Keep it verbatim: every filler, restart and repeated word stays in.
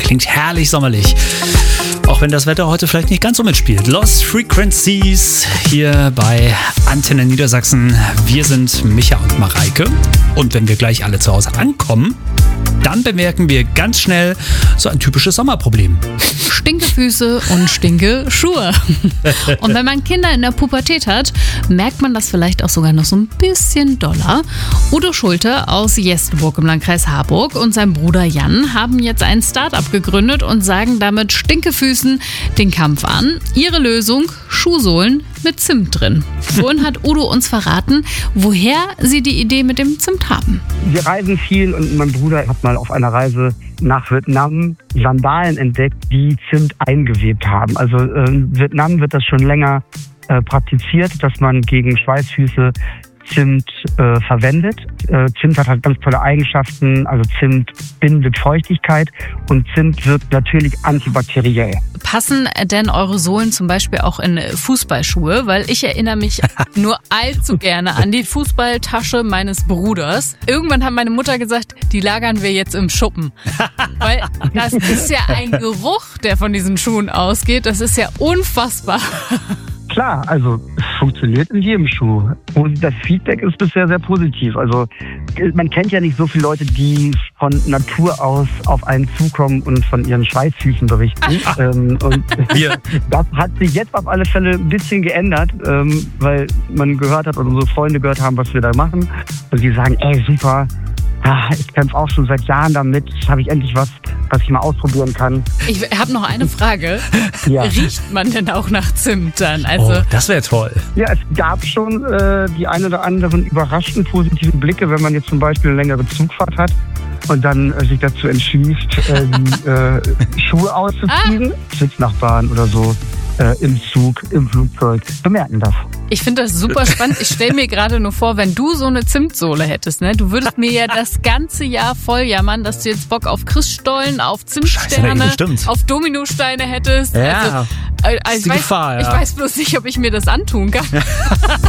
Klingt herrlich sommerlich. Auch wenn das Wetter heute vielleicht nicht ganz so mitspielt. Lost Frequencies hier bei Antenne Niedersachsen. Wir sind Micha und Mareike. Und wenn wir gleich alle zu Hause ankommen, dann bemerken wir ganz schnell so ein typisches Sommerproblem. Stinkefüße und Stinkeschuhe. Und wenn man Kinder in der Pubertät hat, merkt man das vielleicht auch sogar noch so ein bisschen doller. Udo Schulte aus Jesteburg im Landkreis Harburg und sein Bruder Jan haben jetzt ein Start-up gegründet und sagen damit Stinkefüßen den Kampf an. Ihre Lösung: Schuhsohlen mit Zimt drin. Vorhin hat Udo uns verraten, woher sie die Idee mit dem Zimt haben. Wir reisen viel und mein Bruder hat mal auf einer Reise nach Vietnam Sandalen entdeckt, die Zimt eingewebt haben. Also äh, in Vietnam wird das schon länger äh, praktiziert, dass man gegen Schweißfüße Zimt äh, verwendet. Äh, Zimt hat halt ganz tolle Eigenschaften, also Zimt bindet Feuchtigkeit und Zimt wirkt natürlich antibakteriell. Passen denn eure Sohlen zum Beispiel auch in Fußballschuhe? Weil ich erinnere mich nur allzu gerne an die Fußballtasche meines Bruders. Irgendwann hat meine Mutter gesagt, die lagern wir jetzt im Schuppen. Weil das ist ja ein Geruch, der von diesen Schuhen ausgeht. Das ist ja unfassbar. Klar, also es funktioniert in jedem Schuh. Und das Feedback ist bisher sehr positiv. Also man kennt ja nicht so viele Leute, die von Natur aus auf einen zukommen und von ihren Schweißfüßen berichten. ähm, und das hat sich jetzt auf alle Fälle ein bisschen geändert, ähm, weil man gehört hat oder unsere Freunde gehört haben, was wir da machen. Und die sagen, ey, super, ah, ich kämpfe auch schon seit Jahren damit. Jetzt habe ich endlich was, was ich mal ausprobieren kann. Ich habe noch eine Frage. Ja. Riecht man denn auch nach Zimt dann? Also Oh, das wäre toll. Ja, es gab schon äh, die ein oder anderen überraschend positiven Blicke, wenn man jetzt zum Beispiel eine längere Zugfahrt hat und dann äh, sich dazu entschließt, äh, die äh, Schuhe auszuziehen. Ah. Sitznachbarn oder so äh, im Zug, im Flugzeug bemerken das. Ich finde das super spannend. Ich stelle mir gerade nur vor, wenn du so eine Zimtsohle hättest, ne? Du würdest mir ja das ganze Jahr voll jammern, dass du jetzt Bock auf Christstollen, auf Zimtsterne, Scheiße, auf Dominosteine hättest. Ja, also, äh, also ist die ich, weiß, Gefahr, ja. ich weiß bloß nicht, ob ich mir das antun kann.